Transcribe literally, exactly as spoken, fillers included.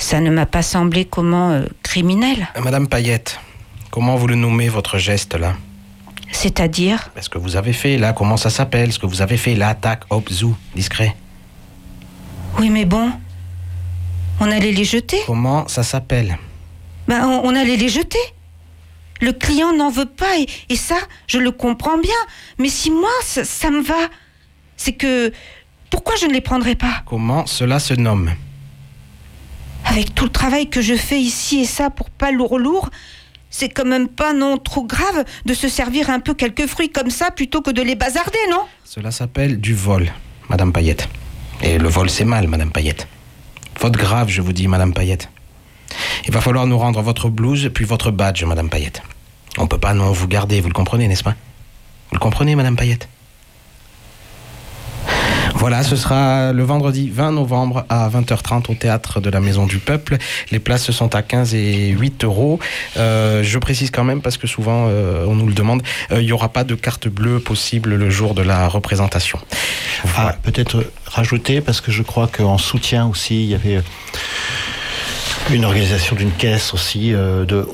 Ça ne m'a pas semblé comment euh, criminel. Madame Payette, comment vous le nommez, votre geste, là ? C'est-à-dire ? Ce que vous avez fait, là, comment ça s'appelle ? Ce que vous avez fait, là, tac, hop, zou, discret. Oui, mais bon, on allait les jeter. Comment ça s'appelle ? Ben, on, on allait les jeter. Le client n'en veut pas, et, et ça, je le comprends bien. Mais si moi, ça, ça me va, c'est que... Pourquoi je ne les prendrais pas ? Comment cela se nomme ? Avec tout le travail que je fais ici et ça pour pas lourd-lourd, c'est quand même pas non trop grave de se servir un peu quelques fruits comme ça plutôt que de les bazarder, non ? Cela s'appelle du vol, Madame Payette. Et le vol, c'est mal, Madame Payette. Faute grave, je vous dis, Madame Payette. Il va falloir nous rendre votre blouse puis votre badge, Madame Payette. On peut pas non vous garder, vous le comprenez, n'est-ce pas ? Vous le comprenez, Madame Payette ? Voilà, ce sera le vendredi vingt novembre à vingt heures trente au Théâtre de la Maison du Peuple. Les places sont à quinze et huit euros. Euh, je précise quand même, parce que souvent euh, on nous le demande, euh, il n'y aura pas de carte bleue possible le jour de la représentation. Voilà. Ah, peut-être rajouter, parce que je crois qu'en soutien aussi, il y avait une organisation d'une caisse aussi euh, de